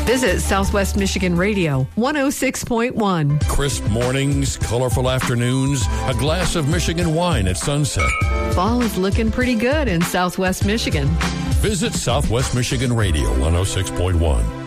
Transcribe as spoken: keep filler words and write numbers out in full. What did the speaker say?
Visit Southwest Michigan Radio, one oh six point one. Crisp mornings, colorful afternoons, a glass of Michigan wine at sunset. Fall is looking pretty good in Southwest Michigan. Visit Southwest Michigan Radio, one oh six point one.